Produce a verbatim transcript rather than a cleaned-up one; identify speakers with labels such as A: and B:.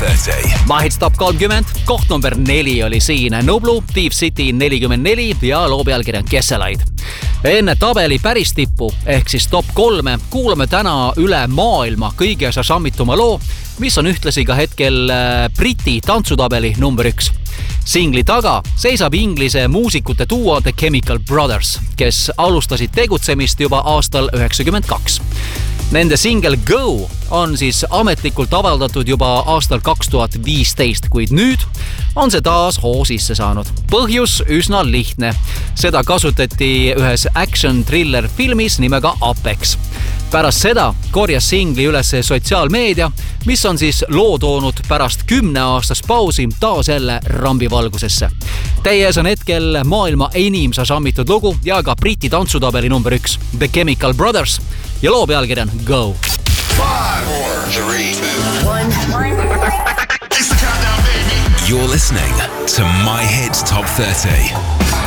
A: thirty.
B: My Hits Top kolmkümmend, koht number neli oli siin Nublu, Deep City nelikümmend neli ja loo pealkiri on Kesselaid. Enne tabeli päris tippu ehk siis top kolme kuulame täna üle maailma kõige šašammituma loo, mis on ühtlasi ka hetkel Briti tantsutabeli number üks. Singli taga seisab inglise muusikute duo The Chemical Brothers, kes alustasid tegutsemist juba aastal üheksakümmend kaks. Nende single Go on siis ametlikult avaldatud juba aastal kaks tuhat viisteist, kuid nüüd on see taas hoo sisse saanud. Põhjus üsna lihtne. Seda kasutati ühes action-thriller filmis nimega Apex. Pärast seda korjas singli üles sotsiaalmeedia, mis on siis loo toonud pärast kümne aastast pausi taas jälle rambivalgusesse. Teie ees on hetkel maailma enim šašammitud lugu ja ka Briti tantsutabeli number üks The Chemical Brothers ja loo pealkiri on Go.
A: Five, four, three, two, one. It's the countdown, baby. You're listening to My Hits Top thirty.